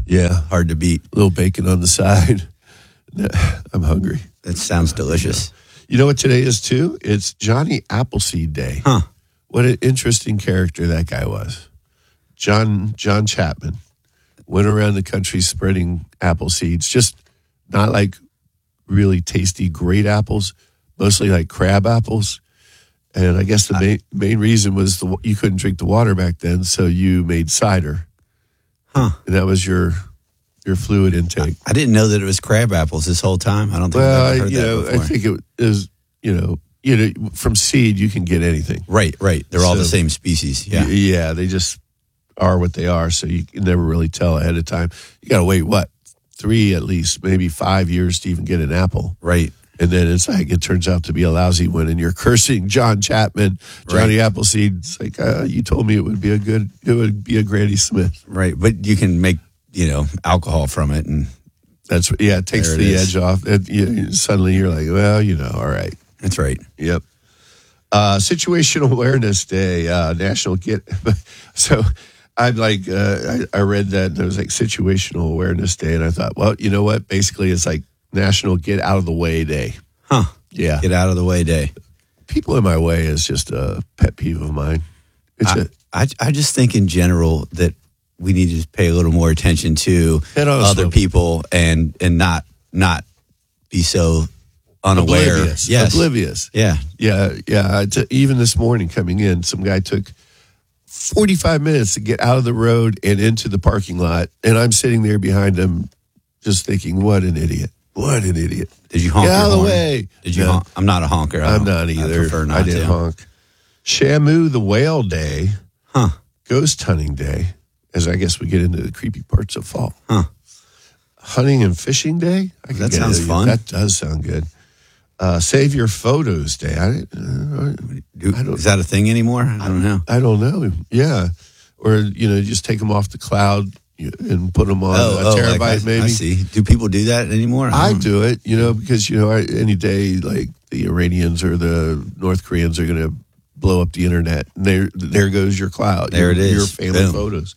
Yeah. Hard to beat. A little bacon on the side. I'm hungry. That sounds delicious. You know what today is, too? It's Johnny Appleseed Day. Huh. What an interesting character that guy was. John Chapman went around the country spreading apple seeds, just not like really tasty, great apples, mostly like crab apples. And I guess the main reason was you couldn't drink the water back then, so you made cider. Huh. And that was your fluid intake. I didn't know that it was crab apples this whole time. I don't think I've ever heard that before. I think it is, from seed, you can get anything. Right. They're all the same species. Yeah. Yeah, they just are what they are, so you can never really tell ahead of time. You got to wait, 3 at least, maybe 5 years to even get an apple. Right. And then it's like it turns out to be a lousy one, and you're cursing John Chapman, Johnny Appleseed. It's like you told me it would be a Granny Smith. Right, but you can make alcohol from it, and it takes the edge off. Suddenly you're like, all right. That's right. Yep. Situational Awareness Day, National Get. So I read that and it was like Situational Awareness Day, and I thought, well, you know what? Basically, it's like National Get Out of the Way Day. Huh. Yeah. Get out of the way day. People in my way is just a pet peeve of mine. I just think in general that we need to pay a little more attention to other people and not be so unaware. Oblivious. Yes. Oblivious. Yeah. Yeah. Even this morning coming in, some guy took 45 minutes to get out of the road and into the parking lot. And I'm sitting there behind him just thinking, what an idiot. What an idiot. Did you honk Get out of your the horn? way. Did you honk? I'm not a honker. I'm not either. I prefer not I didn't to. honk. Shamu the Whale Day. Huh. Ghost Hunting Day, as I guess we get into the creepy parts of fall. Huh. Hunting and Fishing Day. That sounds fun. That does sound good. Save Your Photos Day. Is that a thing anymore? I don't know. I don't know. Yeah. Or, just take them off the cloud and put them on a terabyte maybe. I see. Do people do that anymore? I do it, because, any day, like, the Iranians or the North Koreans are going to blow up the internet. And there goes your cloud. There it is. Your family photos.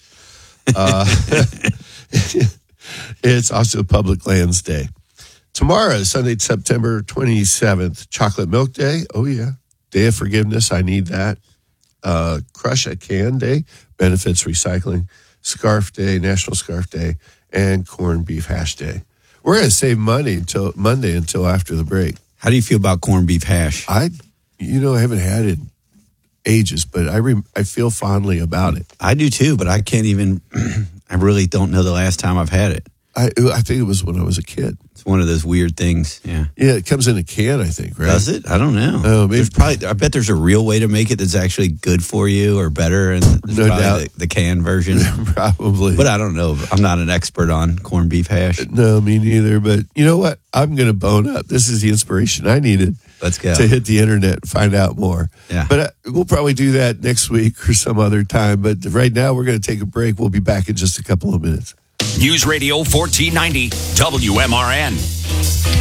It's also Public Lands Day. Tomorrow, Sunday, September 27th, Chocolate Milk Day. Oh, yeah. Day of Forgiveness. I need that. Crush a Can Day. Benefits recycling. Scarf Day, National Scarf Day, and Corned Beef Hash Day. We're going to save money until Monday until after the break. How do you feel about corned beef hash? I haven't had it in ages, but I feel fondly about it. I do too, but I can't even, I really don't know the last time I've had it. I think it was when I was a kid. It's one of those weird things. Yeah. Yeah, it comes in a can, I think, right? Does it? I don't know. Oh, maybe. I bet there's a real way to make it that's actually good for you or better. And no doubt. The can version. Probably. But I don't know. I'm not an expert on corned beef hash. No, me neither. But you know what? I'm going to bone up. This is the inspiration I needed. Let's go. To hit the internet and find out more. Yeah. But we'll probably do that next week or some other time. But right now, we're going to take a break. We'll be back in just a couple of minutes. News Radio 1490 WMRN.